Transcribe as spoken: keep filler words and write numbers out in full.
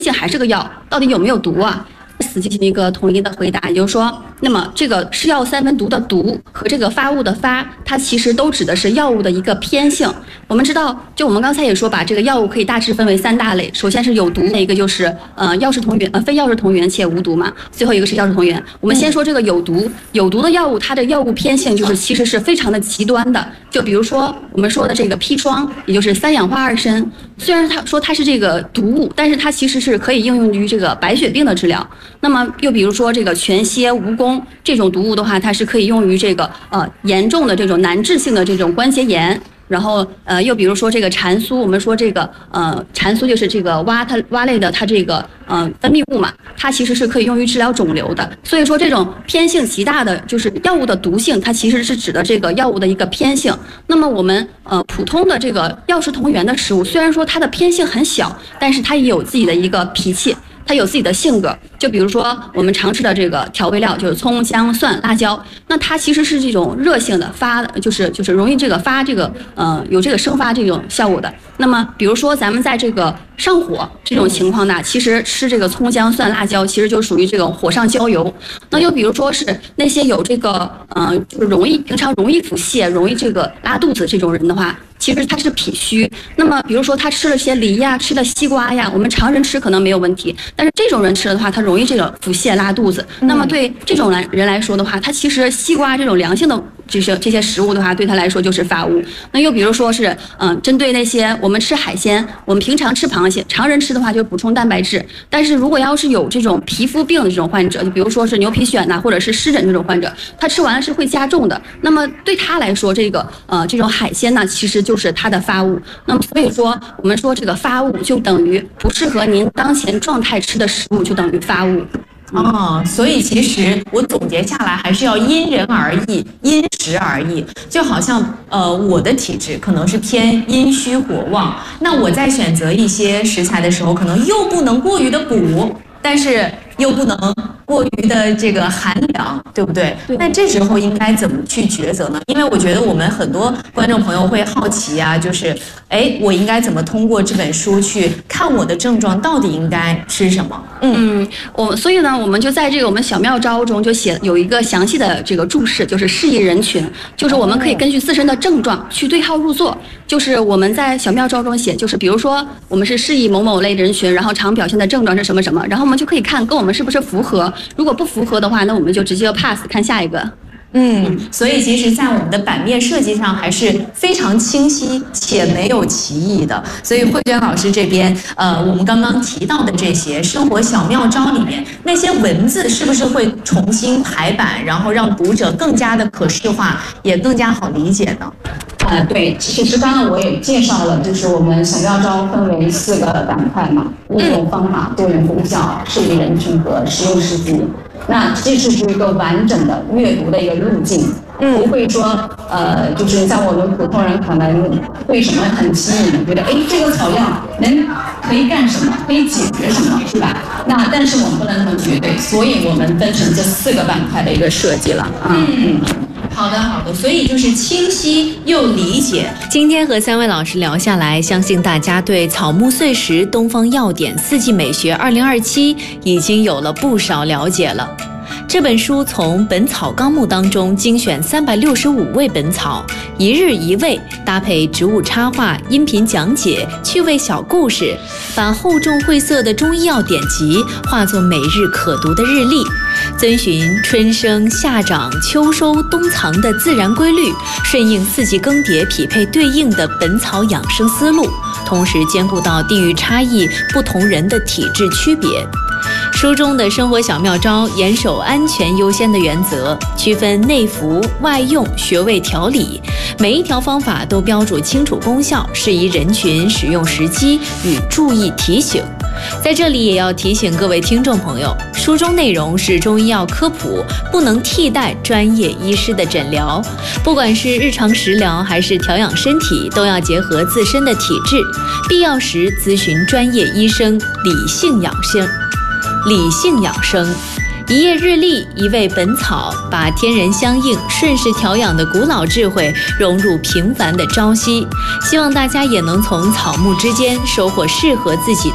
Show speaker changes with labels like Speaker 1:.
Speaker 1: 性还是个药，到底有没有毒啊？死进行一个统一的回答，也就是说，那么这个是药三分毒的毒和这个发物的发，它其实都指的是药物的一个偏性。我们知道，就我们刚才也说，把这个药物可以大致分为三大类，首先是有毒，那一个就是呃药食同源，呃非药食同源且无毒嘛，最后一个是药食同源。我们先说这个有毒，有毒的药物，它的药物偏性就是其实是非常的极端的，就比如说我们说的这个砒霜，也就是三氧化二砷，虽然它说它是这个毒物，但是它其实是可以应用于这个白血病的治疗。那么又比如说这个全蝎、蜈蚣这种毒物的话，它是可以用于这个呃严重的这种难治性的这种关节炎。然后呃又比如说这个蟾酥，我们说这个呃蟾酥就是这个蛙它蛙类的它这个呃分泌物嘛，它其实是可以用于治疗肿瘤的。所以说这种偏性极大的就是药物的毒性，它其实是指的这个药物的一个偏性。那么我们呃普通的这个药食同源的食物，虽然说它的偏性很小，但是它也有自己的一个脾气。它有自己的性格，就比如说我们常吃的这个调味料，就是葱、姜、蒜、辣椒，那它其实是这种热性的发，就是就是容易这个发这个呃有这个生发这种效果的。那么比如说咱们在这个上火这种情况呢，其实吃这个葱、姜、蒜、辣椒，其实就属于这种火上浇油。那又比如说是那些有这个呃就是容易平常容易腹泻、容易这个拉肚子这种人的话，其实他是脾虚。那么比如说他吃了些梨呀，吃了西瓜呀，我们常人吃可能没有问题，但是这种人吃了的话，他容易这个腹泻拉肚子。那么对这种来人来说的话，他其实西瓜这种凉性的这些这些食物的话，对他来说就是发物。那又比如说是嗯，针对那些我们吃海鲜，我们平常吃螃蟹，常人吃的话就是补充蛋白质。但是如果要是有这种皮肤病的这种患者，就比如说是牛皮癣呐、啊，或者是湿疹这种患者，他吃完了是会加重的。那么对他来说，这个呃这种海鲜呢，其实就是它的发物。那么所以说，我们说这个发物就等于不适合您当前状态吃的食物，就等于发物。
Speaker 2: 哦，所以其实我总结下来还是要因人而异，因时而异。就好像呃，我的体质可能是偏阴虚火旺，那我在选择一些食材的时候，可能又不能过于的补，但是又不能过于的这个寒凉，对不对？
Speaker 1: 对。
Speaker 2: 那这时候应该怎么去抉择呢？因为我觉得我们很多观众朋友会好奇啊，就是哎，我应该怎么通过这本书去看我的症状到底应该吃什么？
Speaker 1: 嗯，我所以呢，我们就在这个我们小妙招中就写有一个详细的这个注释，就是适宜人群，就是我们可以根据自身的症状去对号入座。就是我们在小妙招中写，就是比如说我们是适宜某某类人群，然后常表现的症状是什么什么，然后我们就可以看跟我们是不是符合。如果不符合的话，那我们就直接 pass 看下一个。
Speaker 2: 嗯，所以其实在我们的版面设计上还是非常清晰且没有歧义的。所以慧娟老师这边，呃，我们刚刚提到的这些生活小妙招里面，那些文字是不是会重新排版，然后让读者更加的可视化，也更加好理解呢？
Speaker 3: 呃，对，其实刚刚我也介绍了，就是我们小妙招分为四个板块嘛，应用方法、多元功效、适宜人群和实用时机。那这是一个完整的阅读的一个路径，不会说呃，就是像我们普通人可能为什么很吸引，觉得哎这个草药能可以干什么，可以解决什么，是吧？那但是我们不能那么绝对，所以我们分成这四个板块的一个设计了啊。嗯嗯。
Speaker 2: 好的，好的，所以就是清晰又理解。
Speaker 4: 今天和三位老师聊下来，相信大家对草木碎石、东方药典、四季美学二零二七已经有了不少了解了。这本书从《本草纲目》当中精选三百六十五味本草，一日一味，搭配植物插画、音频讲解、趣味小故事，把厚重晦涩的中医药典籍化作每日可读的日历，遵循春生、夏长、秋收、冬藏的自然规律，顺应四季更迭，匹配对应的本草养生思路，同时兼顾到地域差异、不同人的体质区别。书中的生活小妙招严守安全优先的原则，区分内服、外用、穴位调理，每一条方法都标注清楚功效、适宜人群、使用时机与注意提醒。在这里也要提醒各位听众朋友，书中内容是中医药科普，不能替代专业医师的诊疗。不管是日常食疗还是调养身体，都要结合自身的体质，必要时咨询专业医生，理性养生。理性养生，一页日历，一味本草，把天人相应、顺势调养的古老智慧融入平凡的朝夕。希望大家也能从草木之间收获适合自己的